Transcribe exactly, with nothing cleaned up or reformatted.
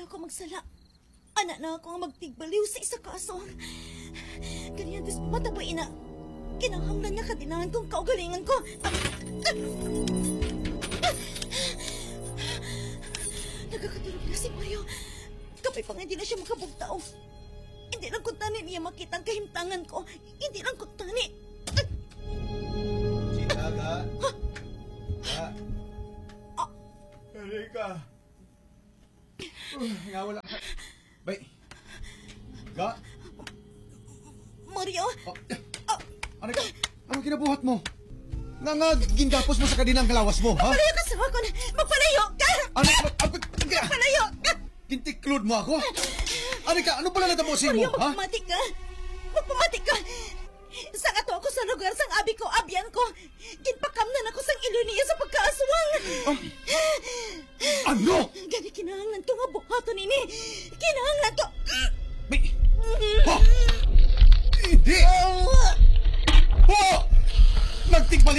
ayaw ko magsala. Anak na ako ang magtigbaliw sa isa ka asong. Ganyan, dis mataboy ina. Kinahanglan niya kadinahan kong kaugalingan ko. Nagkakatulog na si Mario. Kapay pa nga hindi na siya makabugtao. Hindi lang kuntani niya makita ang kahimtangan ko. Hindi lang kuntani. Sina, Ga? Ha? Ga? Ah. Erika. Uh, nga wala ka. Bay. Ga? Mario? Oh. Ah. Ano ka? Ano kinabuhat mo? Nga nga, gingapos mo sa kadinang kalawas mo, ha? Magpalayo ka sa akon! Magpalayo ka! Ano? Ako, Magpalayo ka! Tintiklod mo ako? Ano ka? Ano pala natamosin mo, Mario, ha? magpamatik ka! Magpamatik ka! Sang ato ako sa lugar sang abi ko, abyan ko. Ginpakamnan ako sang ilo niya sa pagkaaswang. Ah. Ano? Gani kinahanglan ko nga buhaton ini. Kinahanglan ko. Bay! Ha? Hindi! Ha! Nagtigbali